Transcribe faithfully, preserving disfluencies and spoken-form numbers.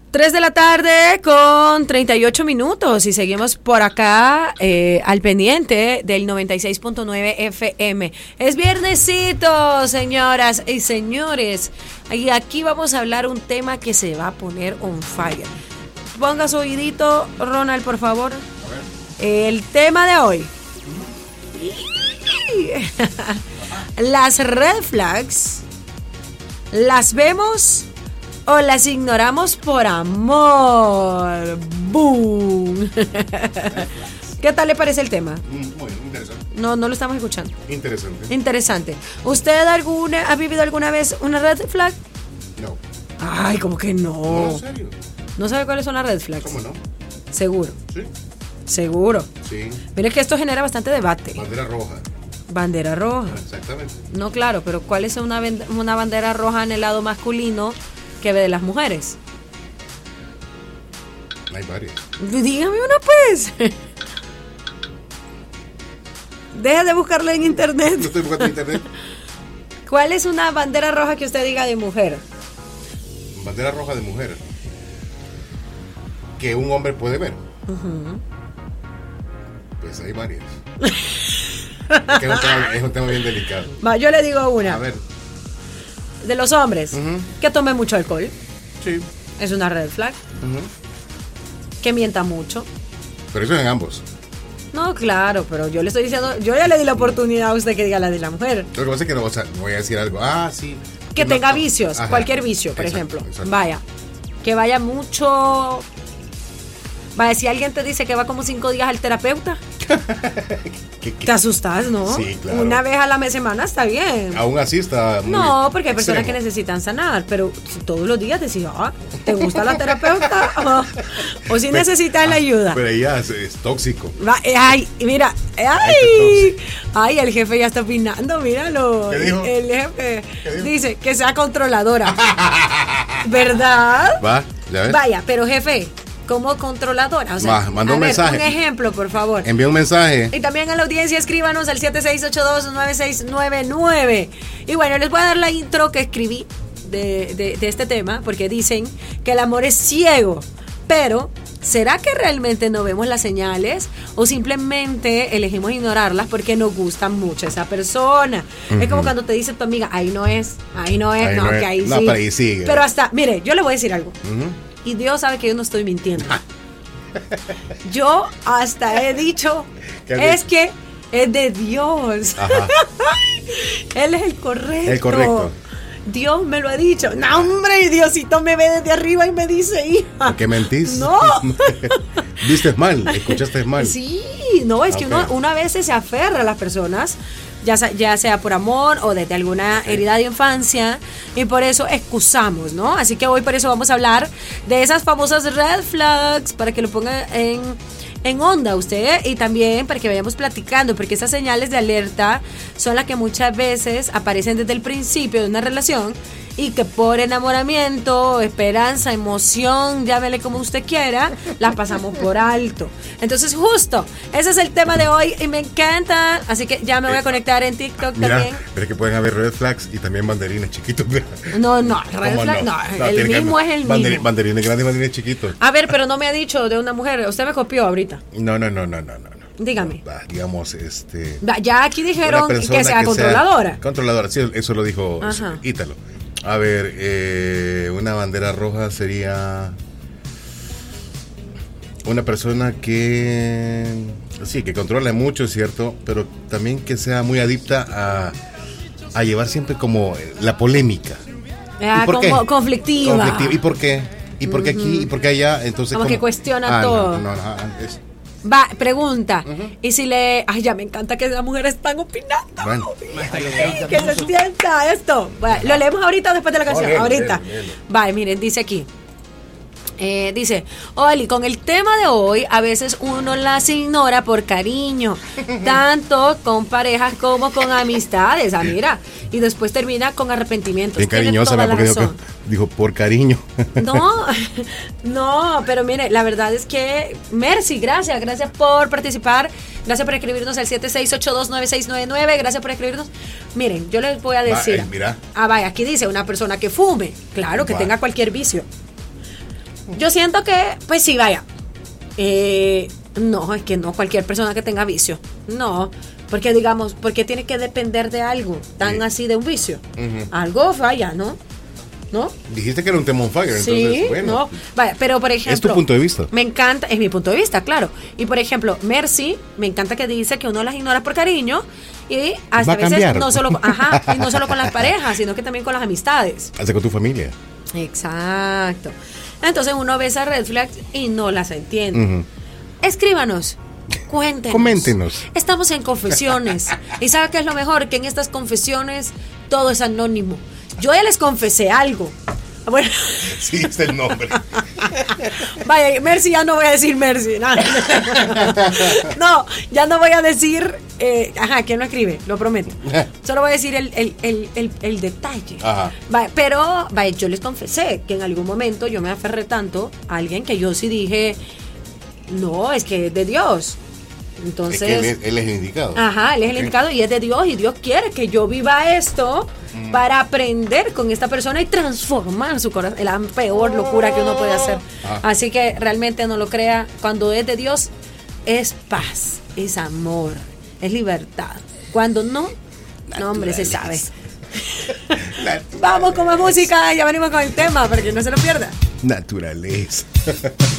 tres de la tarde con treinta y ocho minutos y seguimos por acá eh, al pendiente del noventa y seis punto nueve F M. Es viernesito, señoras y señores, y aquí vamos a hablar un tema que se va a poner on fire. Ponga su oídito, Ronald, por favor. El tema de hoy. Las red flags, ¿las vemos o las ignoramos por amor? ¡Boom! ¿Qué tal le parece el tema? Muy interesante. No, no lo estamos escuchando. Interesante. Interesante. ¿Usted alguna ha vivido alguna vez una red flag? No. Ay, ¿cómo que no? No, en serio. ¿No sabe cuáles son las red flags? ¿Cómo no? Seguro. Sí. Seguro. Sí. Mire que esto genera bastante debate. Bandera roja. Bandera roja. Exactamente. No, claro, pero ¿cuál es una, una bandera roja en el lado masculino que ve de las mujeres? Hay varias. Dígame una, pues. Deja de buscarlo en internet. No estoy buscando en internet. ¿Cuál es una bandera roja que usted diga de mujer? Bandera roja de mujer. Que un hombre puede ver. Uh-huh. Pues hay varias. Es que es un tema, es un tema bien delicado. Va, yo le digo una. A ver. De los hombres, Uh-huh. que tomen mucho alcohol. Sí. Es una red flag. Uh-huh. Que mienta mucho. Pero eso es en ambos. No, claro, pero yo le estoy diciendo, yo ya le di la oportunidad a usted que diga la de la mujer. Lo que pasa es que no, o sea, no voy a decir algo. Ah, sí. Que No, tenga no. vicios, Ajá. cualquier vicio, por Exacto, ejemplo. exacto. Vaya, que vaya mucho. Vaya, si alguien te dice que va como cinco días al terapeuta, ¿Qué, qué? te asustas, ¿no? Sí, claro. Una vez a la semana está bien. Aún así está muy No, porque hay personas extremo. que necesitan sanar, pero si todos los días decís, ah, ¿te gusta la terapeuta? o, o si Pero- necesitas la ah, ayuda. Pero ella es, es tóxico. Va, eh, ay, mira, eh, ay, ay, el jefe ya está opinando, míralo. ¿Qué dijo? El jefe ¿Qué dijo? dice que sea controladora. ¿Verdad? Va, ya ves. Vaya, pero jefe, como controladora. O sea, Va, manda a un ver, mensaje. Un ejemplo, por favor. Envía un mensaje. Y también a la audiencia escríbanos al siete seis ocho dos nueve seis nueve nueve. Y bueno, les voy a dar la intro que escribí de, de, de este tema, porque dicen que el amor es ciego. Pero, ¿será que realmente no vemos las señales? ¿O simplemente elegimos ignorarlas porque nos gusta mucho esa persona? Uh-huh. Es como cuando te dice tu amiga, ahí no es, ahí no es, Ahí no, no que es. ahí No, sí. pero ahí sigue. Pero hasta, mire, yo le voy a decir algo. Uh-huh. Y Dios sabe que yo no estoy mintiendo. Yo hasta he dicho, es que es de Dios. Ajá. Él es el correcto. El correcto. Dios me lo ha dicho. No, hombre, y Diosito me ve desde arriba y me dice, hija. ¿Por qué mentís? No. Viste mal, escuchaste mal. Sí, no, es Okay. que uno, uno a veces se aferra a las personas, ya, ya sea por amor o desde alguna herida de infancia, y por eso excusamos, ¿no? Así que hoy por eso vamos a hablar de esas famosas red flags, para que lo ponga en, en onda usted, y también para que vayamos platicando, porque esas señales de alerta son las que muchas veces aparecen desde el principio de una relación, y que por enamoramiento, esperanza, emoción, llámele como usted quiera, las pasamos por alto. Entonces justo, ese es el tema de hoy y me encanta, así que ya me voy a conectar en TikTok Mira, también. pero es que pueden haber red flags y también banderines chiquitos. No, no, red ¿Cómo flag, no, No, el tiene que mismo haber es el banderi- mismo. Banderines grandes y banderines chiquitos. A ver, pero no me ha dicho de una mujer, usted me copió ahorita. No, no, no, no, no, no. Dígame. Va, digamos, este... Va, ya aquí dijeron una que persona sea controladora. Controladora, sí, eso lo dijo Ajá. Ítalo. A ver, eh, una bandera roja sería una persona que sí, que controle mucho, es cierto, pero también que sea muy adicta a, a llevar siempre como la polémica. Ah, ¿Y por como qué? conflictiva. Conflictiva. ¿Y por qué? ¿Y por qué aquí? ¿Y por qué allá? Entonces, Como que cuestiona ah, todo. No, no, no, es- Va, pregunta. Ujú. Y si le. Ay, ya me encanta que las mujeres están opinando. Bueno. Ay, que se sienta esto. Bueno, lo leemos ahorita o después de la canción. Oh, léelo, ahorita. léelo, léelo. Va, miren, dice aquí. Eh, dice, Oli, con el tema de hoy, a veces uno las ignora por cariño, tanto con parejas como con amistades, ah, mira, y después termina con arrepentimientos. Bien Tiene cariñosa, toda ¿verdad? la Porque dijo, razón. que- dijo por cariño. No, no, pero mire, la verdad es que, merci, gracias, gracias por participar, gracias por escribirnos al siete seis ocho dos nueve seis nueve nueve, gracias por escribirnos. Miren, yo les voy a decir, Va, eh, mira. ah, vaya, aquí dice una persona que fume, claro, que Va. tenga cualquier vicio. Yo siento que, pues sí, vaya. Eh, no, es que no, cualquier persona que tenga vicio. No, porque digamos, porque tiene que depender de algo tan sí. así de un vicio. Uh-huh. Algo falla, ¿no? ¿No? Dijiste que era un tema on fire, sí, entonces, bueno. No. Vaya, pero por ejemplo. Es tu punto de vista. Me encanta, es mi punto de vista, claro. Y por ejemplo, Mercy, me encanta que dice que uno las ignora por cariño y hasta a, a veces cambiar. no solo, ajá, y no solo con las parejas, sino que también con las amistades. Hasta con tu familia. Exacto. Entonces uno ve esas red flags y no las entiende. Uh-huh. Escríbanos. Cuéntenos. Coméntenos. Estamos en confesiones. ¿Y sabe qué es lo mejor? Que en estas confesiones todo es anónimo. Yo ya les confesé algo. Bueno. Sí, es el nombre. Vaya, Mercy, ya no voy a decir Mercy. No, no ya no voy a decir. Eh, ajá, ¿quién lo escribe? Lo prometo. Solo voy a decir el, el, el, el, el detalle. Ajá. Vaya, pero vaya, yo les confesé que en algún momento yo me aferré tanto a alguien que yo sí dije. No, es que es de Dios. Entonces, es que él, es, él es el indicado. Ajá, él es el okay. indicado y es de Dios y Dios quiere que yo viva esto mm. para aprender con esta persona y transformar su corazón. La peor locura que uno puede hacer. Ah. Así que realmente no lo crea. Cuando es de Dios es paz, es amor, es libertad. Cuando no, no hombre, se sabe. Vamos con más música, ya venimos con el tema para que no se lo pierda. Naturaleza.